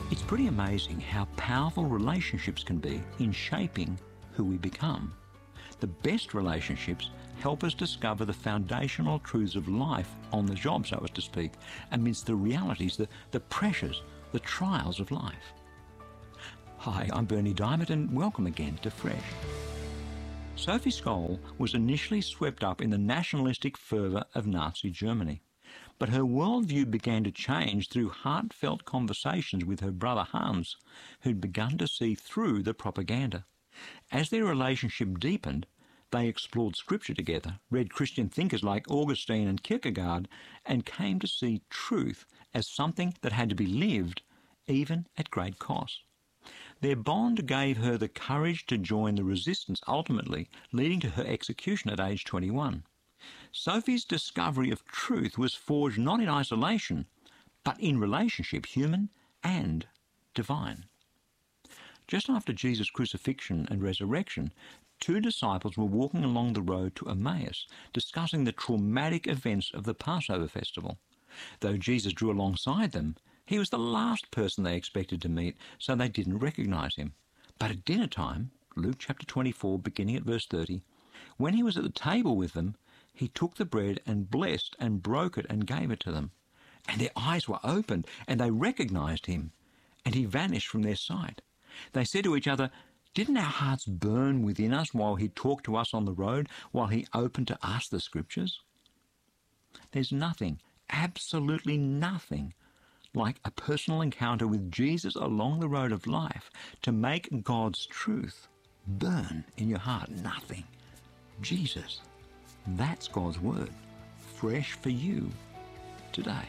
It's pretty amazing how powerful relationships can be in shaping who we become. The best relationships help us discover the foundational truths of life on the job, so as to speak, amidst the realities, the pressures, the trials of life. Hi, I'm Berni Dymet and welcome again to Fresh. Sophie Scholl was initially swept up in the nationalistic fervour of Nazi Germany, but her worldview began to change through heartfelt conversations with her brother Hans, who'd begun to see through the propaganda. As their relationship deepened, they explored scripture together, read Christian thinkers like Augustine and Kierkegaard, and came to see truth as something that had to be lived, even at great cost. Their bond gave her the courage to join the resistance, ultimately leading to her execution at age 21. Sophie's discovery of truth was forged not in isolation, but in relationship, human and divine. Just after Jesus' crucifixion and resurrection, two disciples were walking along the road to Emmaus, discussing the traumatic events of the Passover festival. Though Jesus drew alongside them, he was the last person they expected to meet, so they didn't recognize him. But at dinner time, Luke chapter 24, beginning at verse 30, when he was at the table with them, he took the bread and blessed and broke it and gave it to them. And their eyes were opened, and they recognized him, and he vanished from their sight. They said to each other, "Didn't our hearts burn within us while he talked to us on the road, while he opened to us the scriptures?" There's nothing, absolutely nothing, like a personal encounter with Jesus along the road of life to make God's truth burn in your heart. Nothing. Jesus. That's God's word, fresh for you today.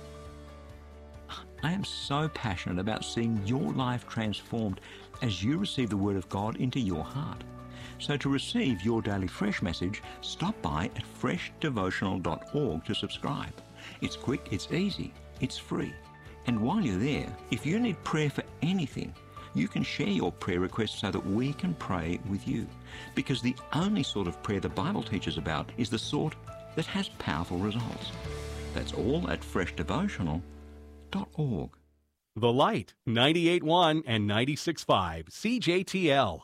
I am so passionate about seeing your life transformed as you receive the Word of God into your heart. So to receive your daily Fresh message, stop by at freshdevotional.org to subscribe. It's quick, it's easy, it's free. And while you're there, if you need prayer for anything, you can share your prayer requests so that we can pray with you. Because the only sort of prayer the Bible teaches about is the sort that has powerful results. That's all at freshdevotional.org. The Light, 98.1 and 96.5 CJTL.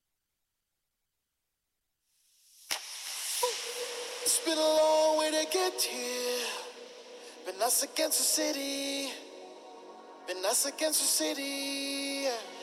It's been a long way to get here. Been us against the city. Been us against the city.